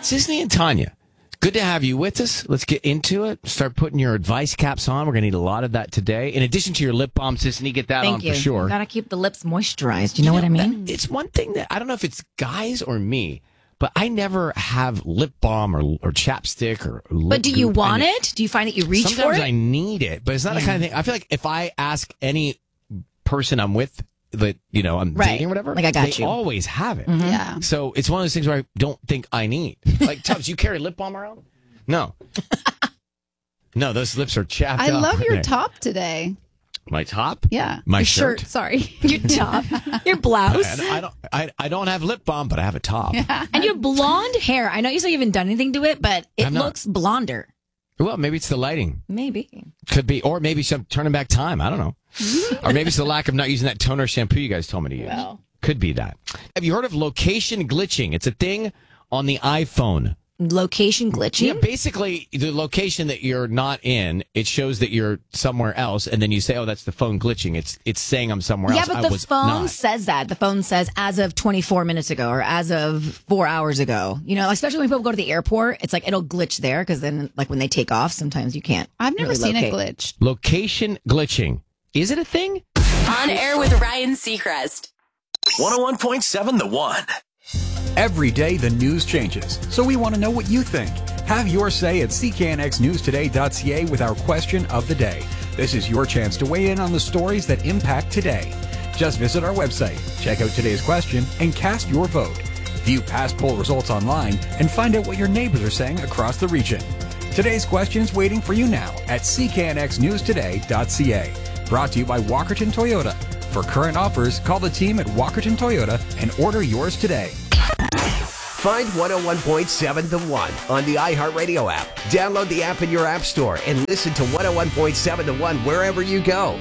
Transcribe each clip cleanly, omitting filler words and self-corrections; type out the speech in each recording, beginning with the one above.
Sisney and Tanya, good to have you with us. Let's get into it. Start putting your advice caps on. We're going to need a lot of that today. In addition to your lip balm, Sisney, get that on for sure. Got to keep the lips moisturized. You know what I mean? It's one thing that, I don't know if it's guys or me, but I never have lip balm or chapstick or lip But do you goop. want it? Do you find that you reach for it? Sometimes I need it, but it's not the kind of thing. I feel like if I ask any person I'm with that, I'm dating or whatever, like they always have it. Mm-hmm. Yeah. So it's one of those things where I don't think I need. Like, Tubbs, you carry lip balm around? No. No, those lips are chapped up. I love your top today. My top? Yeah. My Your shirt. Sorry. Your top, your blouse. I don't have lip balm, but I have a top. Yeah. And your blonde hair. I know you say you haven't done anything to it, but it looks blonder. Well, maybe it's the lighting. Maybe. Could be. Or maybe some turning back time. I don't know. Or maybe it's the lack of not using that toner shampoo you guys told me to use. Well. Could be that. Have you heard of location glitching? It's a thing on the iPhone. Location glitching? Yeah, basically, the location that you're not in, it shows that you're somewhere else, and then you say, oh, that's the phone glitching. It's saying I'm somewhere else. Yeah, but the phone says that. The phone says as of 24 minutes ago or as of 4 hours ago. Especially when people go to the airport, it's like it'll glitch there because then, like, when they take off, sometimes you can't. I've never seen locate. it glitch. Location glitching. Is it a thing? On air with Ryan Seacrest. 101.7 The One. Every day the news changes, so we want to know what you think. Have your say at cknxnewstoday.ca with our question of the day. This is your chance to weigh in on the stories that impact today. Just visit our website, check out today's question, and cast your vote. View past poll results online and find out what your neighbors are saying across the region. Today's question's waiting for you now at cknxnewstoday.ca. Brought to you by Walkerton Toyota. For current offers, call the team at Walkerton Toyota and order yours today. Find 101.7 The One on the iHeartRadio app. Download the app in your app store and listen to 101.7 The One wherever you go.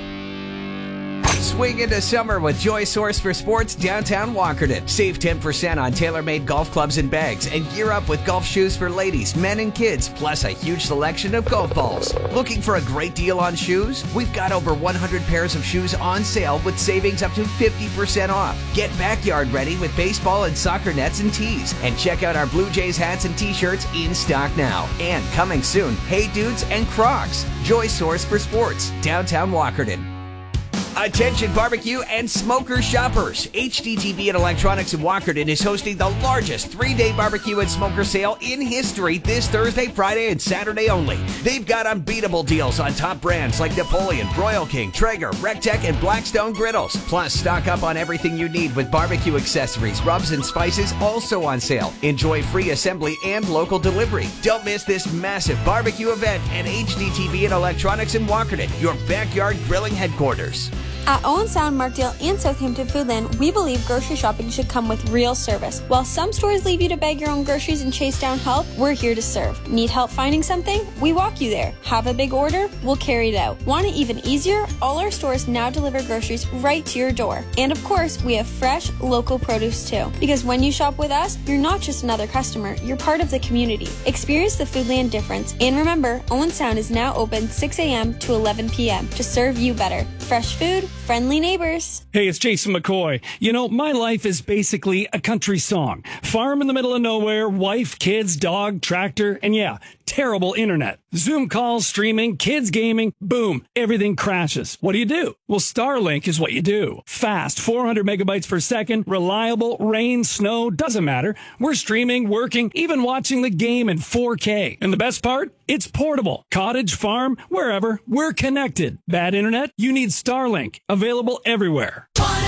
Swing into summer with Joy Source for Sports downtown Walkerton. Save 10% on tailor-made golf clubs and bags and gear up with golf shoes for ladies, men, and kids, plus a huge selection of golf balls. Looking for a great deal on shoes? We've got over 100 pairs of shoes on sale with savings up to 50% off. Get backyard ready with baseball and soccer nets and tees. And check out our Blue Jays hats and t-shirts in stock now. And coming soon, Hey Dudes and Crocs. Joy Source for Sports, downtown Walkerton. Attention barbecue and smoker shoppers. HDTV and Electronics in Walkerton is hosting the largest 3-day barbecue and smoker sale in history this Thursday, Friday, and Saturday only. They've got unbeatable deals on top brands like Napoleon, Royal King, Traeger, Rectech, and Blackstone griddles. Plus, stock up on everything you need with barbecue accessories, rubs, and spices also on sale. Enjoy free assembly and local delivery. Don't miss this massive barbecue event at HDTV and Electronics in Walkerton, your backyard grilling headquarters. At Owen Sound, Markdale, and Southampton Foodland, we believe grocery shopping should come with real service. While some stores leave you to bag your own groceries and chase down help, we're here to serve. Need help finding something? We walk you there. Have a big order? We'll carry it out. Want it even easier? All our stores now deliver groceries right to your door. And of course, we have fresh, local produce too. Because when you shop with us, you're not just another customer, you're part of the community. Experience the Foodland difference. And remember, Owen Sound is now open 6 a.m. to 11 p.m. to serve you better. Fresh food, friendly neighbors. Hey, it's Jason McCoy. My life is basically a country song. Farm in the middle of nowhere, wife, kids, dog, tractor, and yeah, terrible internet. Zoom calls, streaming, kids gaming, boom, everything crashes. What do? Well, Starlink is what you do. Fast, 400 megabytes per second, reliable, rain, snow, doesn't matter. We're streaming, working, even watching the game in 4K. And the best part? It's portable. Cottage, farm, wherever, we're connected. Bad internet? You need Starlink. Available everywhere.